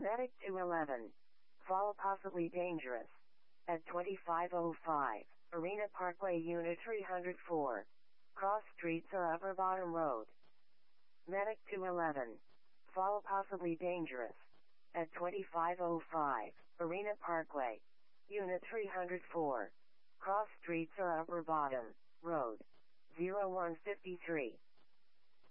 Medic 211. Fall possibly dangerous. At 2505, Arena Parkway Unit 304. Cross streets or Upper Bottom Road. Medic 211. Fall possibly dangerous. At 2505, Arena Parkway. Unit 304. Cross streets or Upper Bottom Road. 0153.